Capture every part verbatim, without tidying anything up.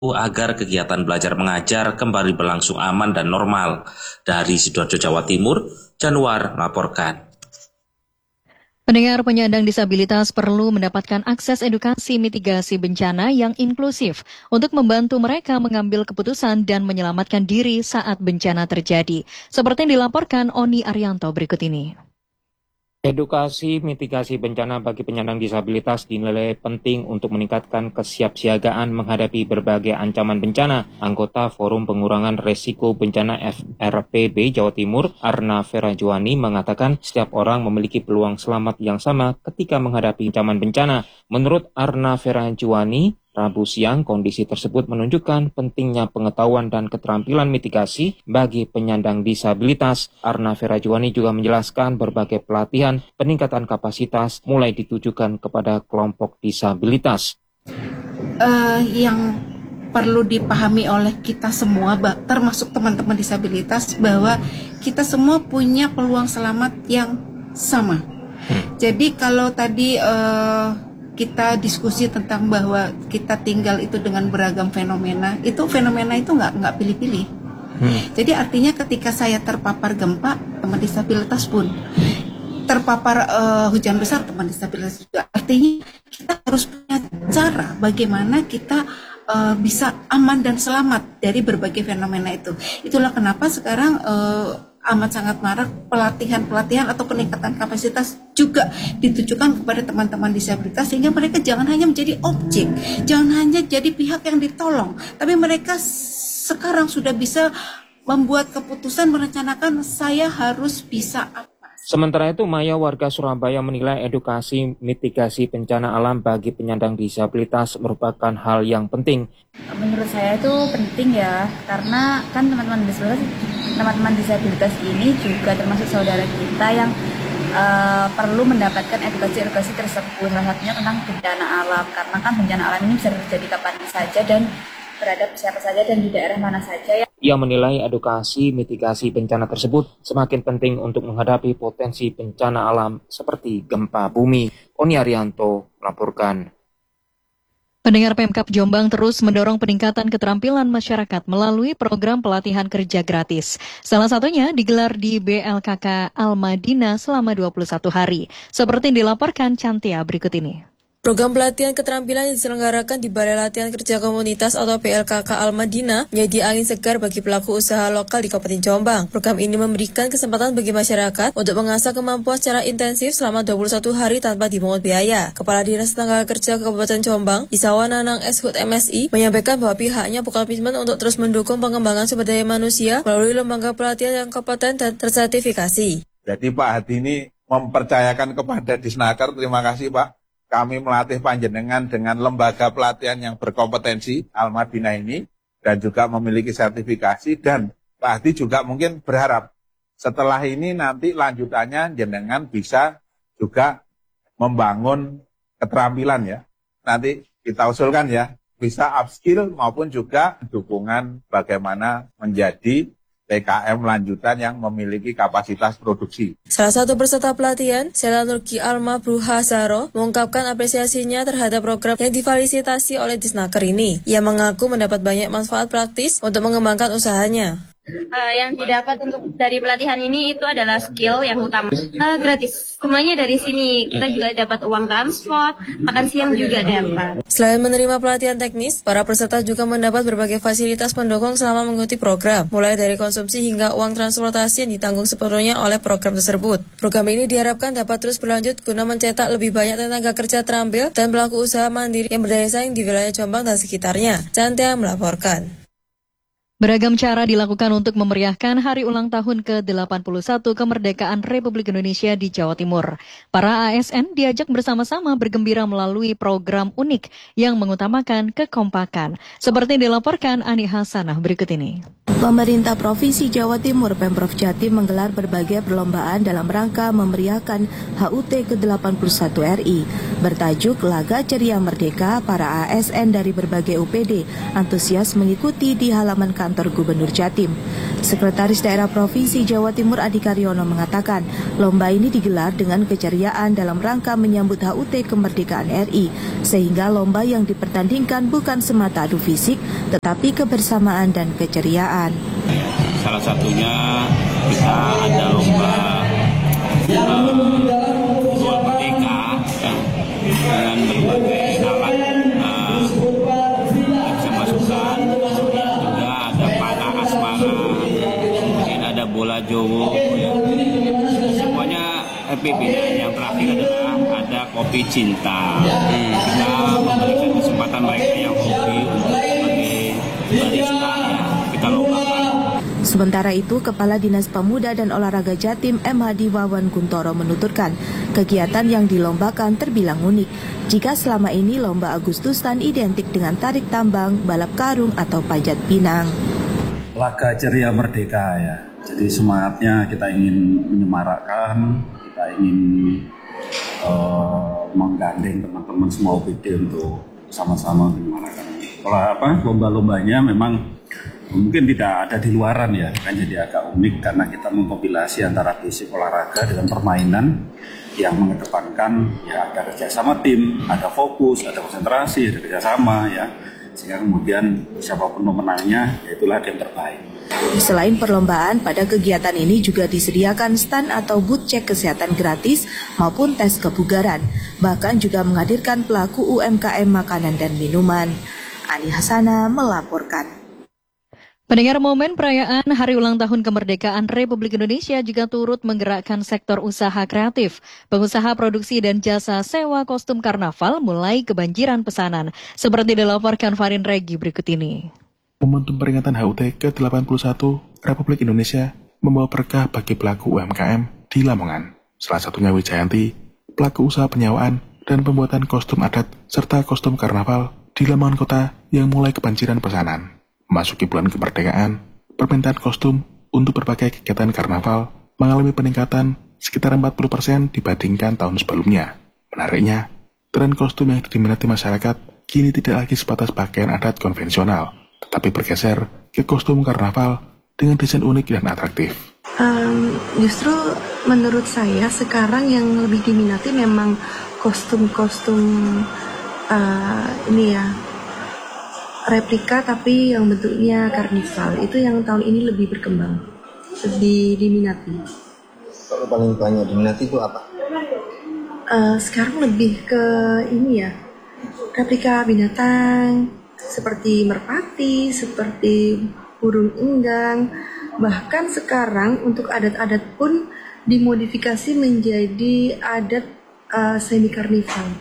agar kegiatan belajar mengajar kembali berlangsung aman dan normal. Dari Sidoarjo, Jawa Timur, Januar melaporkan. Pendengar penyandang disabilitas perlu mendapatkan akses edukasi mitigasi bencana yang inklusif untuk membantu mereka mengambil keputusan dan menyelamatkan diri saat bencana terjadi. Seperti yang dilaporkan Oni Arianto berikut ini. Edukasi mitigasi bencana bagi penyandang disabilitas dinilai penting untuk meningkatkan kesiapsiagaan menghadapi berbagai ancaman bencana. Anggota Forum Pengurangan Resiko Bencana F R P B Jawa Timur, Arna Ferajuani, mengatakan setiap orang memiliki peluang selamat yang sama ketika menghadapi ancaman bencana. Menurut Arna Ferajuani, Rabu siang, kondisi tersebut menunjukkan pentingnya pengetahuan dan keterampilan mitigasi bagi penyandang disabilitas. Arna Ferajuani juga menjelaskan berbagai pelatihan peningkatan kapasitas mulai ditujukan kepada kelompok disabilitas. Uh, yang perlu dipahami oleh kita semua, termasuk teman-teman disabilitas, bahwa kita semua punya peluang selamat yang sama. Hmm. Jadi kalau tadi Uh, kita diskusi tentang bahwa kita tinggal itu dengan beragam fenomena, itu fenomena itu nggak nggak pilih-pilih. Hmm. Jadi artinya ketika saya terpapar gempa, teman disabilitas pun terpapar uh, hujan besar, teman disabilitas juga. Artinya kita harus punya cara bagaimana kita uh, bisa aman dan selamat dari berbagai fenomena itu. Itulah kenapa sekarang uh, amat sangat marak pelatihan-pelatihan atau peningkatan kapasitas juga ditujukan kepada teman-teman disabilitas, sehingga mereka jangan hanya menjadi objek, jangan hanya jadi pihak yang ditolong, tapi mereka sekarang sudah bisa membuat keputusan, merencanakan saya harus bisa apa. Sementara itu, Maya, warga Surabaya, menilai edukasi mitigasi bencana alam bagi penyandang disabilitas merupakan hal yang penting. Menurut saya itu penting ya, karena kan teman-teman disabilitas, teman-teman disabilitas ini juga termasuk saudara kita yang uh, perlu mendapatkan edukasi-edukasi tersebut. Salah satunya tentang bencana alam, karena kan bencana alam ini bisa terjadi kapan saja dan berada siapa saja dan di daerah mana saja. Ia menilai edukasi mitigasi bencana tersebut semakin penting untuk menghadapi potensi bencana alam seperti gempa bumi. Oni Arianto melaporkan. Pendengar, Pemkab Jombang terus mendorong peningkatan keterampilan masyarakat melalui program pelatihan kerja gratis. Salah satunya digelar di B L K K Al-Madinah selama dua puluh satu hari. Seperti yang dilaporkan Cantia berikut ini. Program pelatihan keterampilan yang diselenggarakan di Balai Latihan Kerja Komunitas atau B L K K Al-Madinah menjadi angin segar bagi pelaku usaha lokal di Kabupaten Jombang. Program ini memberikan kesempatan bagi masyarakat untuk mengasah kemampuan secara intensif selama dua puluh satu hari tanpa dipungut biaya. Kepala Dinas Tenaga Kerja Kabupaten Jombang, Isawan Nanang S H U D M S I, menyampaikan bahwa pihaknya berkomitmen untuk terus mendukung pengembangan sumber daya manusia melalui lembaga pelatihan yang kompeten dan tersertifikasi. Jadi Pak Hadi ini mempercayakan kepada Disnaker, terima kasih Pak. Kami melatih panjenengan dengan lembaga pelatihan yang berkompetensi Al-Madinah ini dan juga memiliki sertifikasi, dan Pak Hadi juga mungkin berharap setelah ini nanti lanjutannya jenengan bisa juga membangun keterampilan ya. Nanti kita usulkan ya, bisa upskill maupun juga dukungan bagaimana menjadi P K M lanjutan yang memiliki kapasitas produksi. Salah satu peserta pelatihan, Selanurki Alma Bruhazaro, mengungkapkan apresiasinya terhadap program yang difasilitasi oleh Disnaker ini. Ia mengaku mendapat banyak manfaat praktis untuk mengembangkan usahanya. Uh, yang didapat untuk dari pelatihan ini itu adalah skill yang utama. Uh, gratis. Semuanya dari sini. Kita juga dapat uang transport, makan siang juga dapat. Selain menerima pelatihan teknis, para peserta juga mendapat berbagai fasilitas pendukung selama mengikuti program, mulai dari konsumsi hingga uang transportasi yang ditanggung sepenuhnya oleh program tersebut. Program ini diharapkan dapat terus berlanjut guna mencetak lebih banyak tenaga kerja terampil dan pelaku usaha mandiri yang berdaya saing di wilayah Jombang dan sekitarnya. Cantia melaporkan. Beragam cara dilakukan untuk memeriahkan hari ulang tahun ke delapan puluh satu kemerdekaan Republik Indonesia di Jawa Timur. Para A S N diajak bersama-sama bergembira melalui program unik yang mengutamakan kekompakan. Seperti dilaporkan Ani Hasanah berikut ini. Pemerintah Provinsi Jawa Timur Pemprov Jatim menggelar berbagai perlombaan dalam rangka memeriahkan H U T ke delapan puluh satu R I. Bertajuk Laga Ceria Merdeka, para A S N dari berbagai U P D antusias mengikuti di halaman kantor Gubernur Jatim. Sekretaris Daerah Provinsi Jawa Timur Adi Karyono mengatakan, lomba ini digelar dengan keceriaan dalam rangka menyambut H U T kemerdekaan R I, sehingga lomba yang dipertandingkan bukan semata adu fisik, tetapi kebersamaan dan keceriaan. Salah satunya kita ada lomba uh, merdeka ya, dengan berbagai alat uh, yang bisa masukkan, juga ada panah asmara, kemudian ada bola jowo, ya. Semuanya happy. Yang terakhir adalah ada kopi cinta. Hmm. Kita memberikan kesempatan mereka yang hobi untuk sebagai barista ya, kita lombakan. Sementara itu, Kepala Dinas Pemuda dan Olahraga Jatim M Hadi Wawan Guntoro menuturkan, kegiatan yang dilombakan terbilang unik. Jika selama ini lomba Agustusan identik dengan tarik tambang, balap karung, atau panjat pinang. Laga ceria merdeka ya, jadi semangatnya kita ingin menyemarakkan, kita ingin uh, menggandeng teman-teman semua O P D untuk sama-sama menyemarakkan. Kalau apa, lomba-lombanya memang mungkin tidak ada di luaran ya, kan jadi agak unik karena kita mengkompilasi antara basic olahraga dengan permainan yang mengedepankan ya ada kerjasama tim, ada fokus, ada konsentrasi, ada kerjasama ya, sehingga kemudian siapapun pemenangnya, ya itulah tim terbaik. Selain perlombaan, pada kegiatan ini juga disediakan stand atau booth cek kesehatan gratis maupun tes kebugaran, bahkan juga menghadirkan pelaku U M K M makanan dan minuman. Ani Hasana melaporkan. Pendengar, momen perayaan Hari Ulang Tahun Kemerdekaan Republik Indonesia juga turut menggerakkan sektor usaha kreatif. Pengusaha produksi dan jasa sewa kostum karnaval mulai kebanjiran pesanan. Seperti dilaporkan Farin Regi berikut ini. Momentum peringatan H U T ke delapan puluh satu Republik Indonesia membawa berkah bagi pelaku U M K M di Lamongan. Salah satunya Wijayanti, pelaku usaha penyewaan dan pembuatan kostum adat serta kostum karnaval di Lamongan Kota yang mulai kebanjiran pesanan. Memasuki bulan kemerdekaan, permintaan kostum untuk berbagai kegiatan karnaval mengalami peningkatan sekitar empat puluh persen dibandingkan tahun sebelumnya. Menariknya, tren kostum yang diminati masyarakat kini tidak lagi sebatas pakaian adat konvensional, tetapi bergeser ke kostum karnaval dengan desain unik dan atraktif. Um, justru menurut saya sekarang yang lebih diminati memang kostum-kostum uh, ini ya, replika tapi yang bentuknya karnival. Itu yang tahun ini lebih berkembang, lebih diminati. Kalau paling banyak diminati itu apa? Uh, sekarang lebih ke ini ya, replika binatang seperti merpati, seperti burung enggang. Bahkan sekarang untuk adat-adat pun dimodifikasi menjadi adat uh, semi karnival.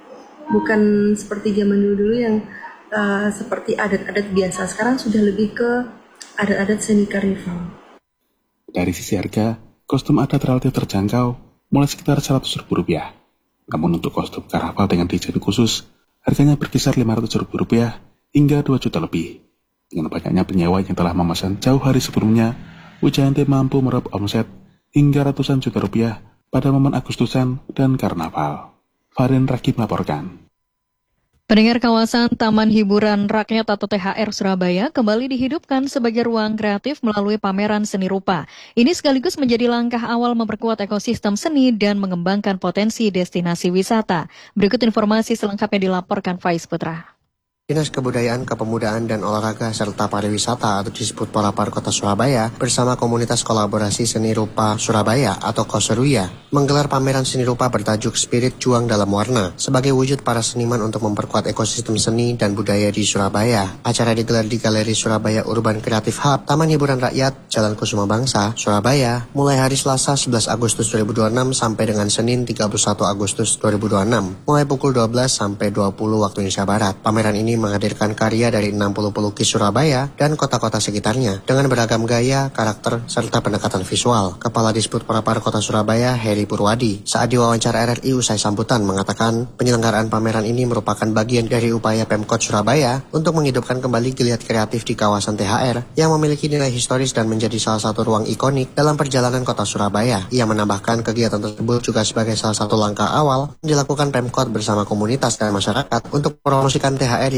Bukan seperti zaman dulu yang Uh, seperti adat-adat biasa. Sekarang sudah lebih ke adat-adat seni karnival. Dari sisi harga, kostum adat relatif terjangkau, mulai sekitar seratus ribu rupiah. Namun untuk kostum karnaval dengan desain khusus, harganya berkisar lima ratus ribu rupiah hingga dua juta lebih. Dengan banyaknya penyewa yang telah memesan jauh hari sebelumnya, Wijayanti mampu meraup omset hingga ratusan juta rupiah pada momen Agustusan dan karnaval. Farin Ragi melaporkan. Pendengar, kawasan Taman Hiburan Rakyat atau T H R Surabaya kembali dihidupkan sebagai ruang kreatif melalui pameran seni rupa. Ini sekaligus menjadi langkah awal memperkuat ekosistem seni dan mengembangkan potensi destinasi wisata. Berikut informasi selengkapnya dilaporkan Faiz Putra. Dinas Kebudayaan, Kepemudaan, dan Olahraga serta Pariwisata atau disebut Polapar Kota Surabaya bersama Komunitas Kolaborasi Seni Rupa Surabaya atau Koseruya menggelar pameran seni rupa bertajuk Spirit Juang Dalam Warna sebagai wujud para seniman untuk memperkuat ekosistem seni dan budaya di Surabaya. Acara digelar di Galeri Surabaya Urban Creative Hub, Taman Hiburan Rakyat, Jalan Kusuma Bangsa, Surabaya, mulai hari Selasa sebelas Agustus dua ribu dua puluh enam sampai dengan Senin tiga puluh satu Agustus dua ribu dua puluh enam, mulai pukul dua belas sampai dua puluh waktu Indonesia Barat. Pameran ini menghadirkan karya dari enam puluh pelukis Surabaya dan kota-kota sekitarnya dengan beragam gaya, karakter, serta pendekatan visual. Kepala Disbud Polapar Kota Surabaya, Heri Purwadi, saat diwawancara R R I usai sambutan mengatakan penyelenggaraan pameran ini merupakan bagian dari upaya Pemkot Surabaya untuk menghidupkan kembali geliat kreatif di kawasan T H R yang memiliki nilai historis dan menjadi salah satu ruang ikonik dalam perjalanan kota Surabaya. Ia menambahkan kegiatan tersebut juga sebagai salah satu langkah awal dilakukan Pemkot bersama komunitas dan masyarakat untuk mempromosikan T H R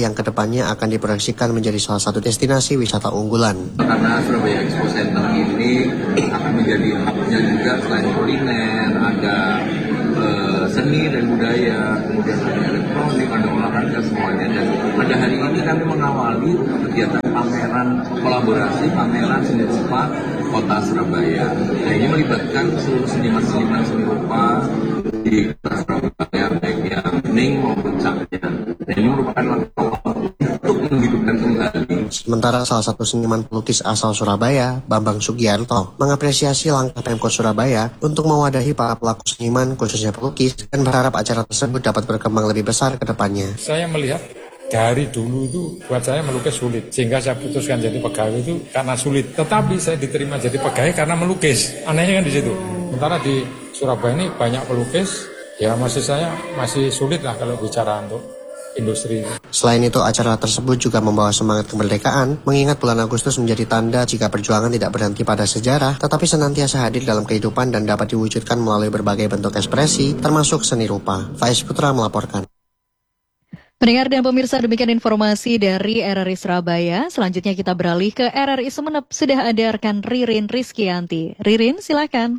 yang kedepannya akan diproyeksikan menjadi salah satu destinasi wisata unggulan. Karena Surabaya Expo Center ini akan menjadi hubnya juga selain kuliner, ada uh, seni dan budaya, kemudian ada elektronik, ada olahraga semuanya. Dan pada hari ini kami mengawali kegiatan pameran kolaborasi pameran seni rupa Kota Surabaya. Nah, ini melibatkan seluruh seniman-seniman seni rupa di Kota Surabaya, baik yang Ning maupun Caknya. Nah, ini merupakan langkah untuk menghidupkan kembali. Sementara salah satu seniman pelukis asal Surabaya, Bambang Sugiarto, mengapresiasi langkah Pemkot Surabaya untuk mewadahi para pelaku seniman, khususnya pelukis, dan berharap acara tersebut dapat berkembang lebih besar ke depannya. Saya melihat dari dulu itu buat saya melukis sulit, sehingga saya putuskan jadi pegawai itu karena sulit. Tetapi saya diterima jadi pegawai karena melukis. Anehnya kan di situ. Sementara di Surabaya ini banyak pelukis, ya masih saya masih sulit lah kalau bicara untuk industri. Selain itu, acara tersebut juga membawa semangat kemerdekaan, mengingat bulan Agustus menjadi tanda jika perjuangan tidak berhenti pada sejarah, tetapi senantiasa hadir dalam kehidupan dan dapat diwujudkan melalui berbagai bentuk ekspresi, termasuk seni rupa. Faiz Putra melaporkan. Pendengar dan pemirsa, demikian informasi dari R R I Surabaya. Selanjutnya kita beralih ke R R I Sumeneb. Sudah ada rekan Ririn Rizkyanti. Ririn, silakan.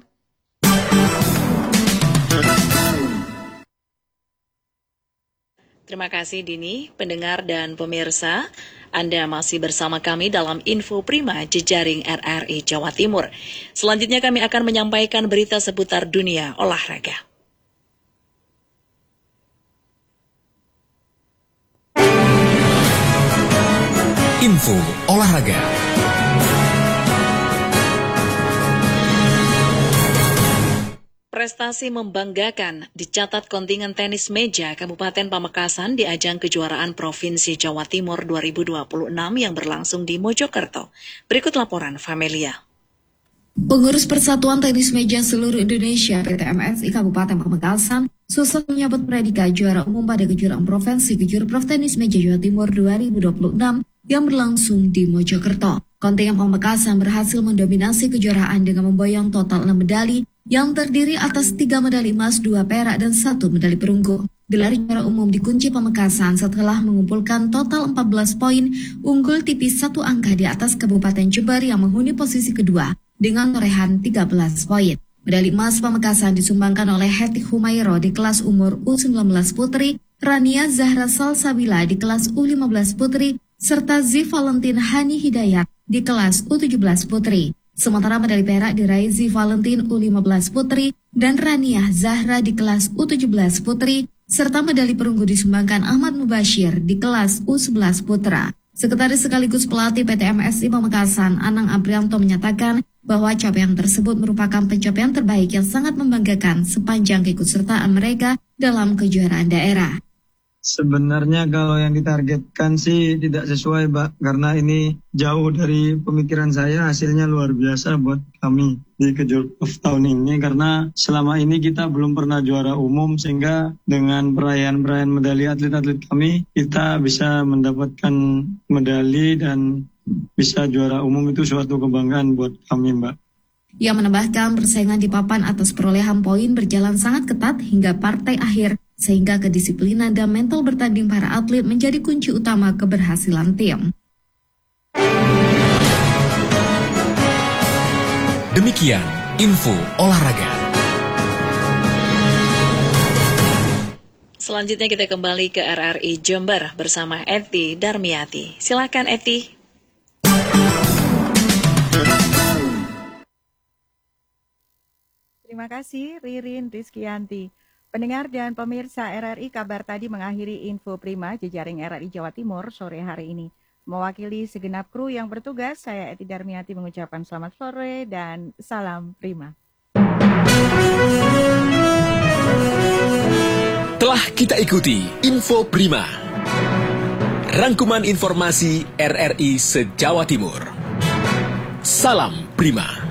Terima kasih Dini, pendengar dan pemirsa. Anda masih bersama kami dalam Info Prima Jejaring R R I Jawa Timur. Selanjutnya kami akan menyampaikan berita seputar dunia olahraga. Info olahraga. Prestasi membanggakan dicatat kontingen tenis meja Kabupaten Pamekasan di ajang kejuaraan Provinsi Jawa Timur dua ribu dua puluh enam yang berlangsung di Mojokerto. Berikut laporan Famelia. Pengurus Persatuan Tenis Meja Seluruh Indonesia P T M S I Kabupaten Pamekasan sukses menyabet predikat juara umum pada kejuaraan Provinsi Kejurprov Tenis Meja Jawa Timur dua ribu dua puluh enam yang berlangsung di Mojokerto. Kontingen Pamekasan berhasil mendominasi kejuaraan dengan memboyong total enam medali yang terdiri atas tiga medali emas, dua perak, dan satu medali perunggu. Gelar juara umum dikunci Pamekasan setelah mengumpulkan total empat belas poin, unggul tipis satu angka di atas Kabupaten Jember yang menghuni posisi kedua dengan torehan tiga belas poin. Medali emas Pamekasan disumbangkan oleh Heti Humairo di kelas umur U sembilan belas putri, Rania Zahra Salsabila di kelas U lima belas putri, serta Zi Valentin Hani Hidayat di kelas U tujuh belas putri. Sementara medali perak diraih Zi Valentin U lima belas putri dan Rania Zahra di kelas U tujuh belas putri, serta medali perunggu disumbangkan Ahmad Mubashir di kelas U sebelas putra. Sekretaris sekaligus pelatih P T M S I Pamekasan, Anang Abrianto menyatakan bahwa capaian tersebut merupakan pencapaian terbaik yang sangat membanggakan sepanjang keikutsertaan mereka dalam kejuaraan daerah. Sebenarnya kalau yang ditargetkan sih tidak sesuai, Mbak, karena ini jauh dari pemikiran saya. Hasilnya luar biasa buat kami di Kejurprov tahun ini, karena selama ini kita belum pernah juara umum, sehingga dengan perayaan-perayaan medali atlet-atlet kami, kita bisa mendapatkan medali dan bisa juara umum. Itu suatu kebanggaan buat kami, Mbak. Ia menambahkan persaingan di papan atas perolehan poin berjalan sangat ketat hingga partai akhir, sehingga kedisiplinan dan mental bertanding para atlet menjadi kunci utama keberhasilan tim. Demikian info olahraga. Selanjutnya kita kembali ke R R I Jember bersama Eti Darmiati. Silakan Eti. Terima kasih Ririn Rizkyanti. Pendengar dan pemirsa R R I, kabar tadi mengakhiri Info Prima Jejaring R R I Jawa Timur sore hari ini. Mewakili segenap kru yang bertugas, saya Eti Darmiati mengucapkan selamat sore dan salam Prima. Telah kita ikuti Info Prima, rangkuman informasi R R I se-Jawa Timur. Salam Prima.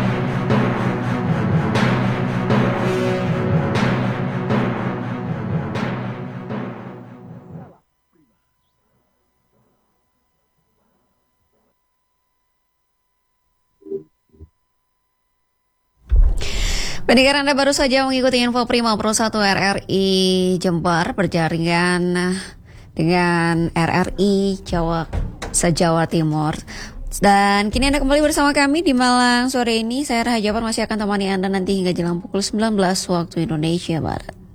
Pendengar, Anda baru saja mengikuti Info Prima Pro satu R R I Jember berjaringan dengan R R I Jawa se-Jawa Timur. Dan kini Anda kembali bersama kami di Malang sore ini. Saya Rahajapan masih akan temani Anda nanti hingga jelang pukul sembilan belas waktu Indonesia Barat.